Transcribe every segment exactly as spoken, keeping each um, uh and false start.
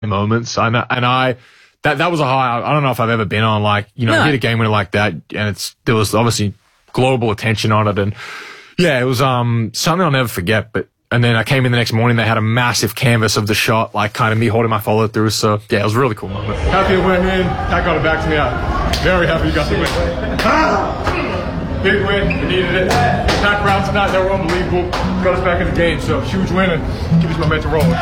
moments. And, and I, that, that was a high. I don't know if I've ever been on, like, you know, No. hit a game winner like that. And it's, there was obviously global attention on it. And yeah, it was, um, something I'll never forget. But, and then I came in the next morning, they had a massive canvas of the shot, like kind of me holding my follow through. So yeah, it was a really cool moment. Happy to win, man. That got it back to me. I'm very happy you got the win. Ah! Big win. We needed it. Pack round tonight, they were unbelievable. Got us back in the game. So huge win and keep this momentum rolling.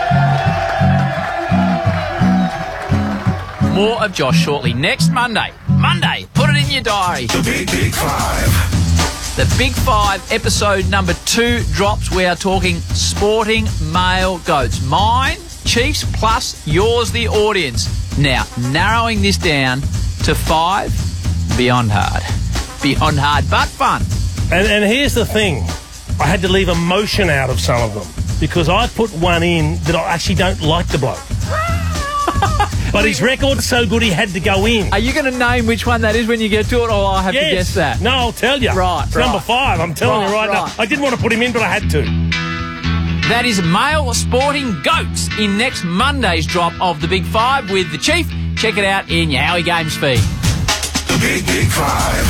More of Josh shortly. Next Monday. Monday. Put it in your diary. The Big Big Five. The Big Five episode number two drops. We are talking sporting male goats. Mine, Chiefs, plus yours, the audience. Now, narrowing this down to five, beyond hard. Beyond hard, but fun. And, and here's the thing. I had to leave emotion out of some of them because I put one in that I actually don't like the bloke. But his record's so good he had to go in. Are you going to name which one that is when you get to it, or I have yes. to guess that? No, I'll tell you. Right, it's right. number five. I'm telling Right, you right, right. now. I didn't want to put him in, but I had to. That is male sporting goats in next Monday's drop of the Big Five with the Chief. Check it out in your Howie Games feed. The Big Big Five.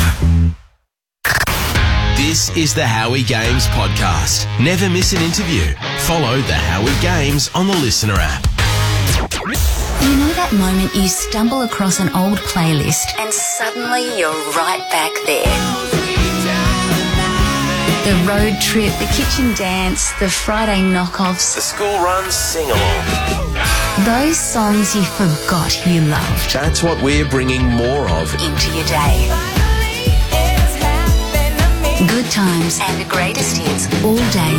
This is the Howie Games podcast. Never miss an interview. Follow the Howie Games on the Listener app. You know that moment you stumble across an old playlist and suddenly you're right back there. The road trip, the kitchen dance, the Friday knockoffs. The school run sing-along. Those songs you forgot you loved That's what we're bringing more of. into your day. Good times and the greatest hits all day.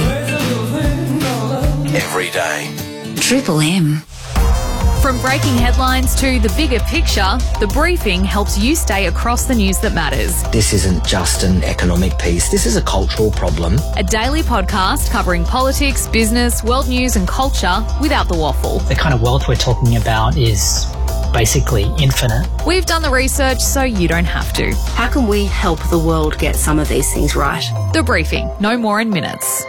Every day. Triple M. From breaking headlines to the bigger picture, The Briefing helps you stay across the news that matters. This isn't just an economic piece. This is a cultural problem. A daily podcast covering politics, business, world news and culture without the waffle. The kind of wealth we're talking about is basically infinite. We've done the research so you don't have to. How can we help the world get some of these things right? The Briefing, no more in minutes.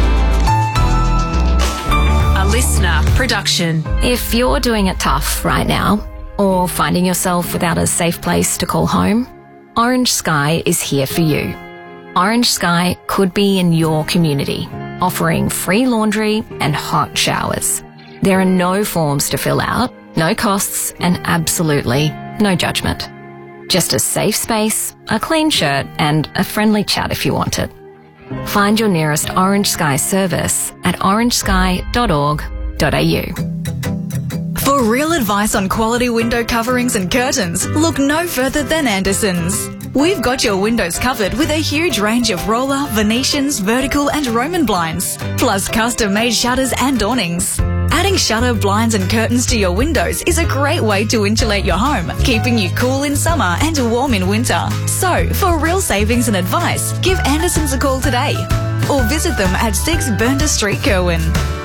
Listener production. If you're doing it tough right now, or finding yourself without a safe place to call home, Orange Sky is here for you. Orange Sky could be in your community, offering free laundry and hot showers. There are no forms to fill out, no costs, and absolutely no judgment. Just a safe space, a clean shirt, and a friendly chat if you want it. Find your nearest Orange Sky service at orange sky dot org dot a u. For real advice on quality window coverings and curtains, look no further than Anderson's. We've got your windows covered with a huge range of roller, Venetians, vertical and Roman blinds, plus custom-made shutters and awnings. Adding shutter, blinds and curtains to your windows is a great way to insulate your home, keeping you cool in summer and warm in winter. So, for real savings and advice, give Anderson's a call today or visit them at six Burnda Street, Kerwin.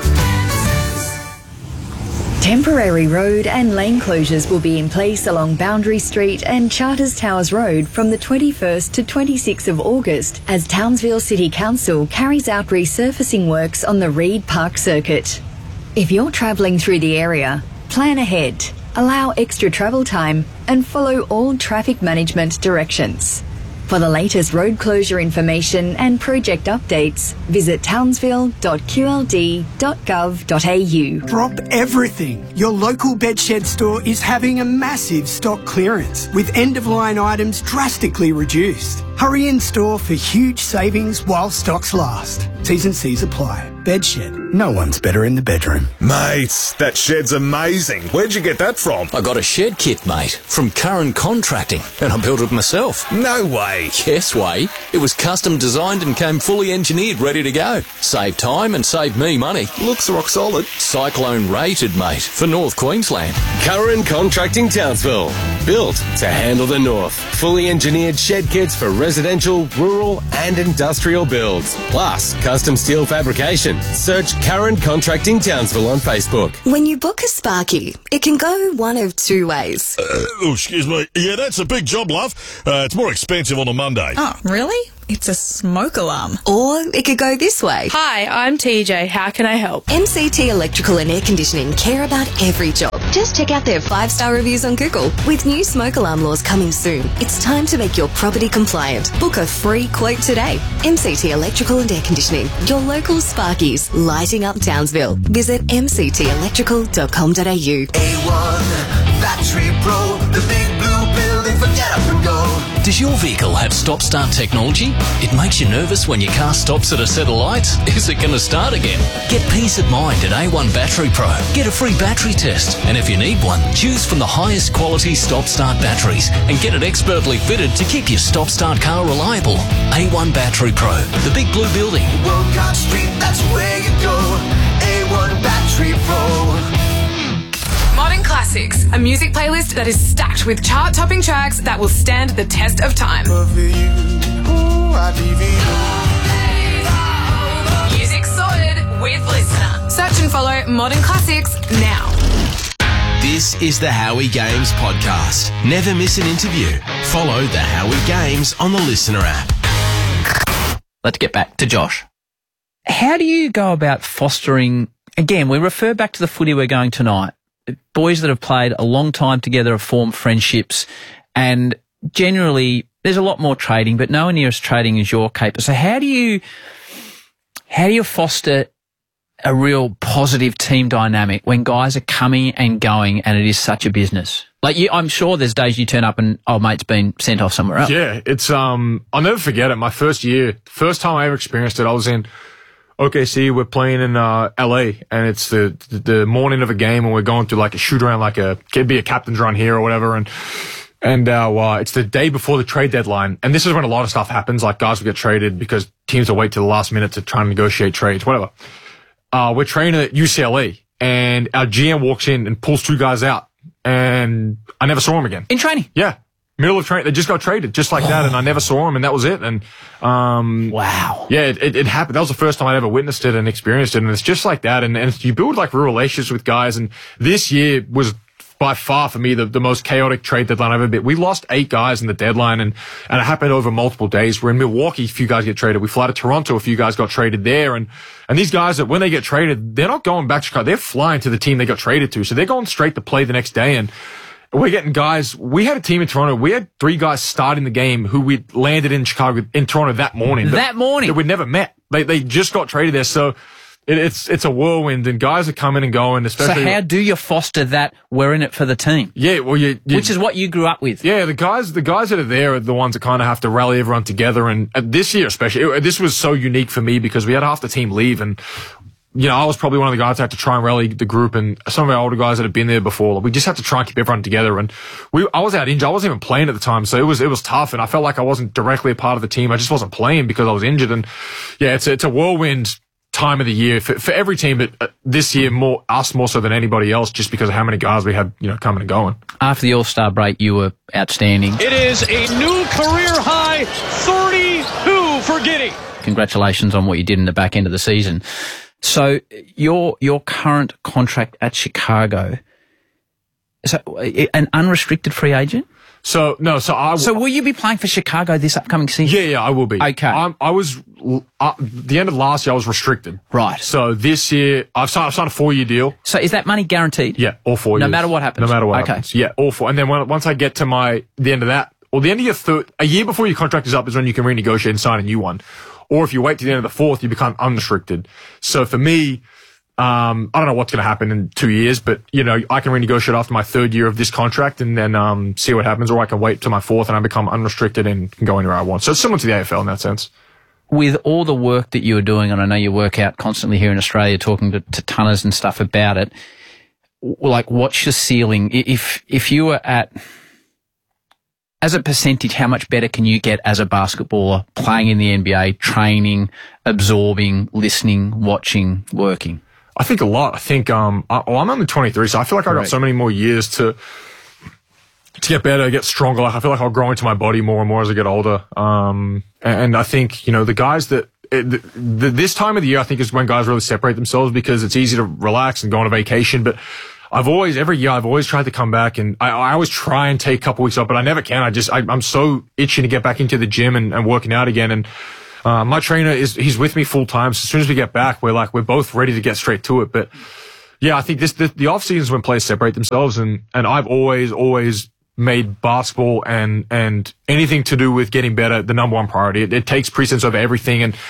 Temporary road and lane closures will be in place along Boundary Street and Charters Towers Road from the twenty-first to twenty-sixth of August as Townsville City Council carries out resurfacing works on the Reed Park Circuit. If you're travelling through the area, plan ahead, allow extra travel time and follow all traffic management directions. For the latest road closure information and project updates, visit townsville dot q l d dot gov dot a u. Drop everything. Your local bedshed store is having a massive stock clearance with end-of-line items drastically reduced. Hurry in store for huge savings while stocks last. T's and C's apply. Bedshed. No one's better in the bedroom. Mate, that shed's amazing. Where'd you get that from? I got a shed kit, mate, from Curran Contracting, and I built it myself. No way. Yes way. It was custom designed and came fully engineered, ready to go. Save time and save me money. Looks rock solid. Cyclone rated, mate, for North Queensland. Curran Contracting Townsville. Built to handle the north. Fully engineered shed kits for residential, rural and industrial builds. Plus, custom steel fabrication. Search Current Contracting Townsville on Facebook. When you book a Sparky, it can go one of two ways. Uh, oh, excuse me. Yeah, that's a big job, love. Uh, it's more expensive on a Monday. Oh, really? It's a smoke alarm. Or it could go this way. Hi, I'm T J. How can I help? M C T Electrical and Air Conditioning care about every job. Just check out their five-star reviews on Google. With new smoke alarm laws coming soon, it's time to make your property compliant. Book a free quote today. M C T Electrical and Air Conditioning, your local Sparkies, lighting up Townsville. Visit m c t electrical dot com dot a u. A one Battery Pro, the big blue building for get up and go. Does your vehicle have stop-start technology? It makes you nervous when your car stops at a set of lights. Is it going to start again? Get peace of mind at A one Battery Pro. Get a free battery test. And if you need one, choose from the highest quality stop-start batteries and get it expertly fitted to keep your stop-start car reliable. A one Battery Pro, the big blue building. Wolcott Street, that's where you go. A one Battery Pro. Modern Classics, a music playlist that is stacked with chart-topping tracks that will stand the test of time. Music sorted with Listener. Search and follow Modern Classics now. This is the Howie Games podcast. Never miss an interview. Follow the Howie Games on the Listener app. Let's get back to Josh. How do you go about fostering, again, we refer back to the footy we're going tonight, boys that have played a long time together have formed friendships, and generally there's a lot more trading, but nowhere near as trading as your caper. So how do you how do you foster a real positive team dynamic when guys are coming and going and it is such a business? Like, you, I'm sure there's days you turn up and, oh, mate's been sent off somewhere else. Yeah, it's um I'll never forget it. My first year, first time I ever experienced it, I was in O K C, we're playing in uh, L A, and it's the the morning of a game, and we're going through like a shoot around, like a could be a captain's run here or whatever, and and uh, uh, it's the day before the trade deadline, and this is when a lot of stuff happens. Like, guys will get traded because teams will wait till the last minute to try and negotiate trades, whatever. Uh, we're training at U C L A, and our G M walks in and pulls two guys out, and I never saw him again in training. Yeah. Middle of training, they just got traded, just like that, and I never saw him, and that was it. And um, wow, yeah, it, it, it happened. That was the first time I'd ever witnessed it and experienced it, and it's just like that. And, and you build like real relationships with guys. And this year was by far for me the, the most chaotic trade deadline I've ever been. We lost eight guys in the deadline, and and it happened over multiple days. We're in Milwaukee, a few guys get traded. We fly to Toronto, a few guys got traded there, and and these guys that when they get traded, they're not going back to Chicago. They're flying to the team they got traded to, so they're going straight to play the next day. And we're getting guys. We had a team in Toronto. We had three guys starting the game who we landed in Chicago, in Toronto that morning. That morning? That we'd never met. They they just got traded there. So it, it's it's a whirlwind, and guys are coming and going. Especially. So how do you foster that? We're in it for the team. Yeah, well, you, you which is what you grew up with. Yeah, the guys the guys that are there are the ones that kind of have to rally everyone together. And uh, this year, especially, it, this was so unique for me because we had half the team leave, and you know, I was probably one of the guys that had to try and rally the group, and some of our older guys that had been there before. We just had to try and keep everyone together. And we, I was out injured. I wasn't even playing at the time, so it was it was tough. And I felt like I wasn't directly a part of the team. I just wasn't playing because I was injured. And yeah, it's a, it's a whirlwind time of the year for, for every team, but uh, this year more us more so than anybody else, just because of how many guys we had, you know, coming and going. After the All-Star break, you were outstanding. It is a new career high, thirty-two for Giddey. Congratulations on what you did in the back end of the season. So your your current contract at Chicago, so an unrestricted free agent? So no, so I. So will you be playing for Chicago this upcoming season? Yeah, yeah, I will be. Okay. I'm, I was uh, the end of last year. I was restricted. Right. So this year, I've signed, I've signed a four year deal. So is that money guaranteed? Yeah, all four no years. No matter what happens. No matter what okay. happens. Yeah, all four. And then when, once I get to my the end of that, or the end of your third, a year before your contract is up is when you can renegotiate and sign a new one. Or if you wait to the end of the fourth, you become unrestricted. So for me. Um, I don't know what's going to happen in two years, but, you know, I can renegotiate after my third year of this contract and then um, see what happens, or I can wait till my fourth and I become unrestricted and can go anywhere I want. So it's similar to the A F L in that sense. With all the work that you are doing, and I know you work out constantly here in Australia talking to, to tonners and stuff about it, like, what's your ceiling? If, if you were at, as a percentage, how much better can you get as a basketballer playing in the N B A, training, absorbing, listening, watching, working? I think a lot. I think, um, I, well, I'm only twenty-three, so I feel like I've got so many more years to, to get better, get stronger. Like, I feel like I'll grow into my body more and more as I get older. Um, and, and I think, you know, the guys that, it, the, the, this time of the year, I think, is when guys really separate themselves because it's easy to relax and go on a vacation. But I've always, every year, I've always tried to come back, and I, I always try and take a couple weeks off, but I never can. I just, I, I'm so itching to get back into the gym and, and working out again. And uh, my trainer is, he's with me full time. So as soon as we get back, we're like, we're both ready to get straight to it. But yeah, I think this, the, the off season is when players separate themselves, and, and I've always, always made basketball and, and anything to do with getting better the number one priority. It, it takes precedence over everything. And,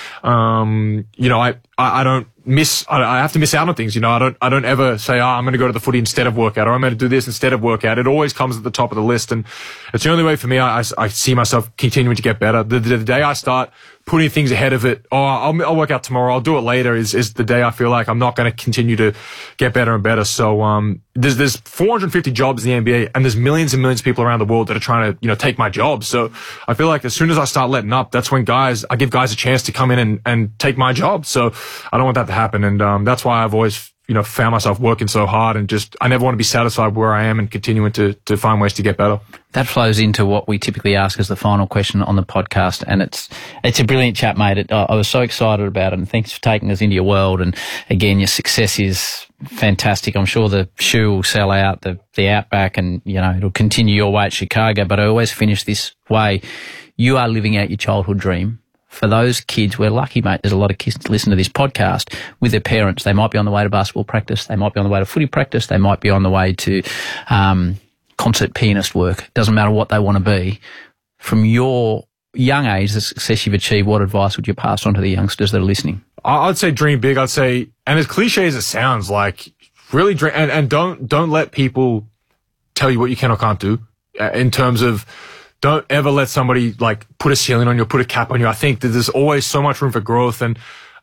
um, you know, I, I, I don't miss, I, I have to miss out on things. You know, I don't, I don't ever say, oh, I'm going to go to the footy instead of workout, or I'm going to do this instead of workout. It always comes at the top of the list. And it's the only way for me. I, I, I see myself continuing to get better. The, the, the day I start putting things ahead of it, oh, I'll, I'll work out tomorrow, I'll do it later, is, is the day I feel like I'm not going to continue to get better and better. So, um, there's, there's four hundred fifty jobs in the N B A, and there's millions and millions of people around the world that are trying to, you know, take my job. So I feel like as soon as I start letting up, that's when guys, I give guys a chance to come in and, and take my job. So I don't want that to happen. And, um, that's why I've always, you know, found myself working so hard, and just, I never want to be satisfied where I am, and continuing to, to find ways to get better. That flows into what we typically ask as the final question on the podcast, and it's it's a brilliant chat, mate. It, I was so excited about it, and thanks for taking us into your world. And again, your success is fantastic. I'm sure the shoe will sell out, the the Outback, and you know it'll continue your way at Chicago. But I always finish this way: you are living out your childhood dream. For those kids, we're lucky, mate. There's a lot of kids that listen to this podcast with their parents. They might be on the way to basketball practice. They might be on the way to footy practice. They might be on the way to um, concert pianist work. Doesn't matter what they want to be. From your young age, the success you've achieved, what advice would you pass on to the youngsters that are listening? I'd say dream big. I'd say, and as cliche as it sounds, like really dream, and, and don't, don't let people tell you what you can or can't do uh, in terms of, don't ever let somebody like put a ceiling on you, or put a cap on you. I think that there's always so much room for growth. And,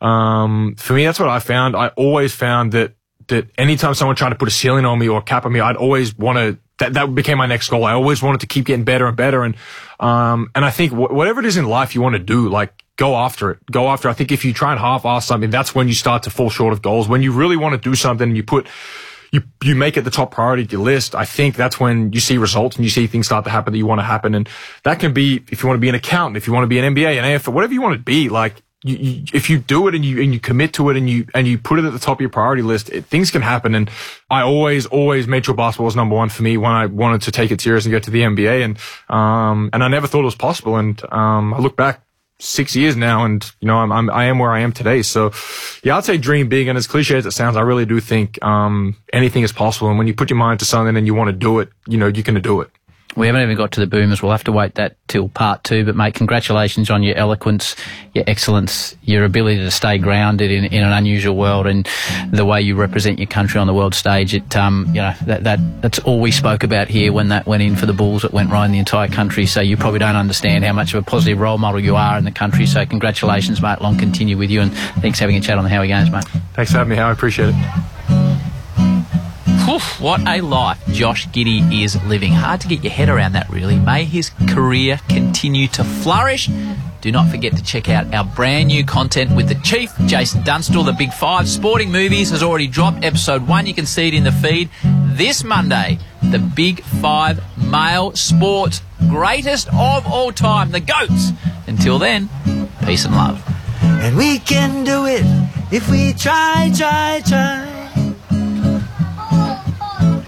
um, for me, that's what I found. I always found that, that anytime someone tried to put a ceiling on me or a cap on me, I'd always want to, that, that became my next goal. I always wanted to keep getting better and better. And, um, and I think wh- whatever it is in life you want to do, like, go after it. Go after it. I think if you try and half-ass something, that's when you start to fall short of goals. When you really want to do something and you put, you, you make it the top priority of your list, I think that's when you see results and you see things start to happen that you want to happen. And that can be, if you want to be an accountant, if you want to be an M B A, an A F L, whatever you want to be, like, you, you, if you do it and you, and you commit to it and you, and you put it at the top of your priority list, it, things can happen. And I always, always made sure basketball was number one for me when I wanted to take it serious and get to the N B A. And, um, and I never thought it was possible. And, um, I look back six years now, and you know, I'm, I'm I am where I am today. So, yeah, I'd say dream big. And as cliche as it sounds, I really do think um, anything is possible. And when you put your mind to something and you want to do it, you know, you can do it. We haven't even got to the Boomers. We'll have to wait that till part two. But, mate, congratulations on your eloquence, your excellence, your ability to stay grounded in, in an unusual world, and the way you represent your country on the world stage. It, um, you know, that, that that's all we spoke about here when that went in for the Bulls. It went right in the entire country. So you probably don't understand how much of a positive role model you are in the country. So congratulations, mate. Long continue with you, and thanks for having a chat on the Howie Games, mate. Thanks for having me, Howie. I appreciate it. Oof, what a life Josh Giddey is living. Hard to get your head around that, really. May his career continue to flourish. Do not forget to check out our brand new content with the Chief, Jason Dunstall. The Big Five Sporting Movies has already dropped. Episode one, you can see it in the feed this Monday. The Big Five Male Sports Greatest of All Time, the GOATs. Until then, peace and love. And we can do it if we try, try, try.